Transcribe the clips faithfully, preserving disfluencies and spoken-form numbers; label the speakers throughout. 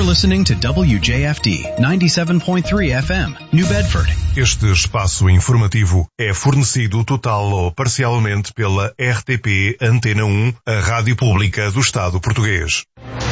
Speaker 1: You're listening to W J F D ninety-seven point three F M, New Bedford.
Speaker 2: Este espaço informativo é fornecido total ou parcialmente pela R T P Antena um, a rádio pública do Estado português.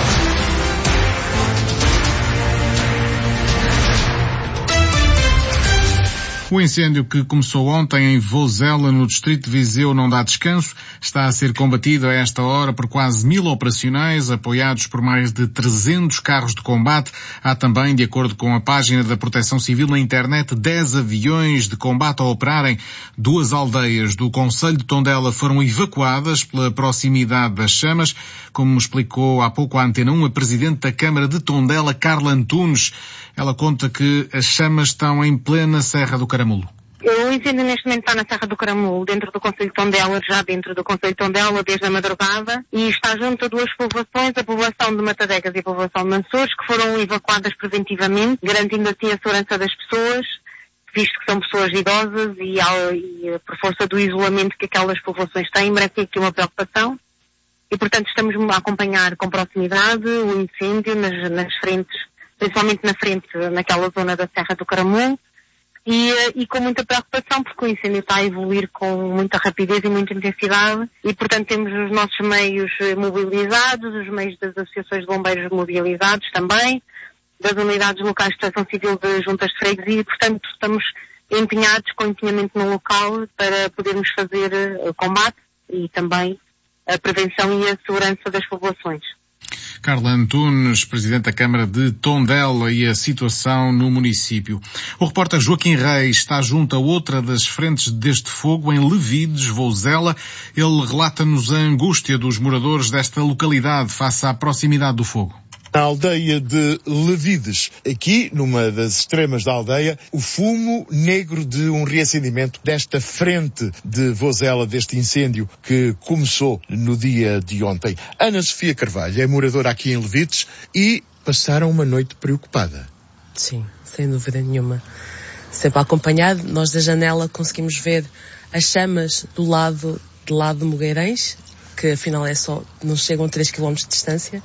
Speaker 3: O incêndio que começou ontem em Vozela, no distrito de Viseu, não dá descanso. Está a ser combatido a esta hora por quase mil operacionais, apoiados por mais de trezentos carros de combate. Há também, de acordo com a página da Proteção Civil na internet, dez aviões de combate a operarem. Duas aldeias do concelho de Tondela foram evacuadas pela proximidade das chamas, como explicou há pouco à Antena um a Presidente da Câmara de Tondela, Carla Antunes. Ela conta que as chamas estão em plena Serra do Caramulo.
Speaker 4: O incêndio neste momento está na Serra do Caramulo, dentro do concelho de Tondela, já dentro do concelho de Tondela, desde a madrugada, e está junto a duas povoações, a povoação de Matadegas e a povoação de Mansores, que foram evacuadas preventivamente, garantindo assim a segurança das pessoas, visto que são pessoas idosas e, e por força do isolamento que aquelas povoações têm, merece aqui uma preocupação. E, portanto, estamos a acompanhar com proximidade o incêndio nas, nas frentes, principalmente na frente, naquela zona da Serra do Caramulo, e, e com muita preocupação, porque o incêndio está a evoluir com muita rapidez e muita intensidade, e portanto temos os nossos meios mobilizados, os meios das associações de bombeiros mobilizados também, das unidades locais de proteção civil de juntas de freguesia, e portanto estamos empenhados com empenhamento no local para podermos fazer o combate e também a prevenção e a segurança das populações.
Speaker 3: Carla Antunes, Presidente da Câmara de Tondela, e a situação no município. O repórter Joaquim Reis está junto a outra das frentes deste fogo, em Levides, Vozela. Ele relata-nos a angústia dos moradores desta localidade face à proximidade do fogo.
Speaker 5: Na aldeia de Levides, aqui, numa das extremas da aldeia, o fumo negro de um reacendimento desta frente de Vozela, deste incêndio que começou no dia de ontem. Ana Sofia Carvalho é moradora aqui em Levides e passaram uma noite preocupada.
Speaker 6: Sim, sem dúvida nenhuma. Sempre acompanhado, nós da janela conseguimos ver as chamas do lado, do lado de Mogueirães, que afinal é só, não chegam a três quilómetros de distância.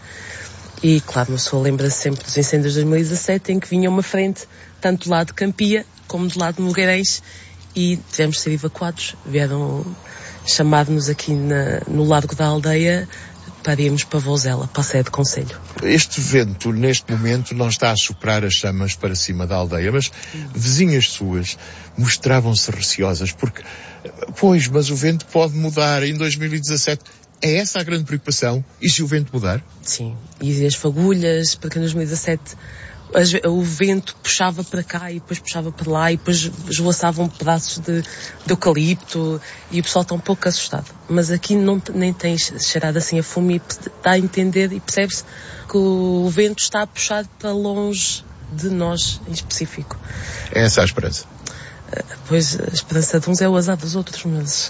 Speaker 6: E, claro, uma pessoa lembra-se sempre dos incêndios de dois mil e dezassete, em que vinha uma frente, tanto do lado de Campia, como do lado de Mogueirães, e tivemos de ser evacuados. Vieram chamar-nos aqui na, no largo da aldeia para irmos para Vozela, para a sede do concelho.
Speaker 5: Este vento, neste momento, não está a soprar as chamas para cima da aldeia, mas vizinhas suas mostravam-se receosas, porque, pois, mas o vento pode mudar em dois mil e dezassete. É essa a grande preocupação? E se o vento mudar?
Speaker 6: Sim, e as fagulhas, porque em dois mil e dezassete as, o vento puxava para cá e depois puxava para lá e depois esvoaçavam pedaços de, de eucalipto e o pessoal está um pouco assustado. Mas aqui não, nem tem cheirado assim a fumo e dá a entender e percebe-se que o vento está puxado para longe de nós em específico.
Speaker 5: É essa a esperança?
Speaker 6: Pois a esperança de uns é o azar dos outros, mas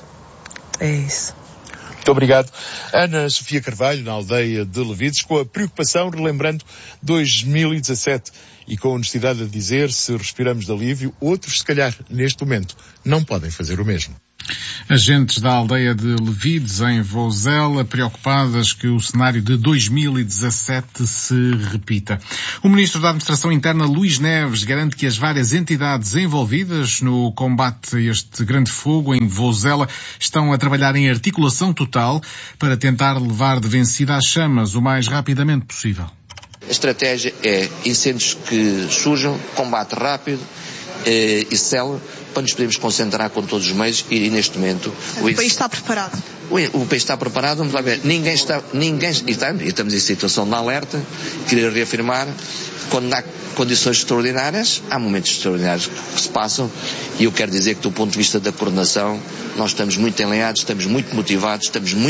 Speaker 6: é isso.
Speaker 5: Muito obrigado. Ana Sofia Carvalho, na aldeia de Levides, com a preocupação, relembrando dois mil e dezassete e com a honestidade a dizer, se respiramos de alívio, outros, se calhar, neste momento, não podem fazer o mesmo.
Speaker 3: Agentes da aldeia de Levides, em Vozela, preocupadas que o cenário de dois mil e dezassete se repita. O Ministro da Administração Interna, Luís Neves, garante que as várias entidades envolvidas no combate a este grande fogo em Vozela estão a trabalhar em articulação total para tentar levar de vencida as chamas o mais rapidamente possível.
Speaker 7: A estratégia é incêndios que surjam, combate rápido eh, e célere, para nos podermos concentrar com todos os meios e, e neste momento...
Speaker 8: O, o país está preparado?
Speaker 7: O, o país está preparado, vamos lá ver. Ninguém está... Ninguém, e, estamos, e estamos em situação de alerta, queria reafirmar, quando há condições extraordinárias, há momentos extraordinários que se passam, e eu quero dizer que do ponto de vista da coordenação, nós estamos muito alinhados, estamos muito motivados, estamos muito